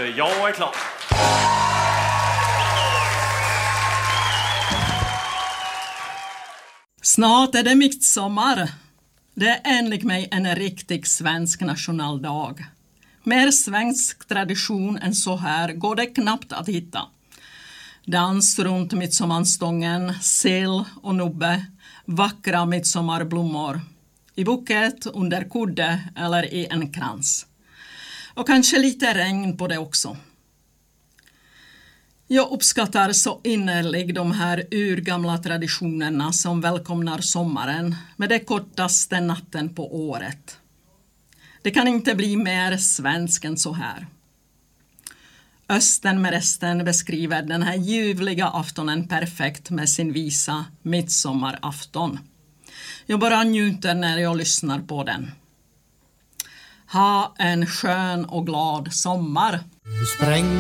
för jag är klar. Snart är det midsommar. Det är enligt mig en riktig svensk nationaldag. Mer svensk tradition än så här går det knappt att hitta. Dans runt midsommarstången, sill och nubbe, vackra midsommarblommor. I buket, under kudde eller i en krans. Och kanske lite regn på det också. Jag uppskattar så innerligt de här urgamla traditionerna som välkomnar sommaren med det kortaste natten på året. Det kan inte bli mer svensk än så här. Östen med resten beskriver den här ljuvliga aftonen perfekt med sin visa midsommarafton. Jag bara njuter när jag lyssnar på den. Ha en skön och glad sommar.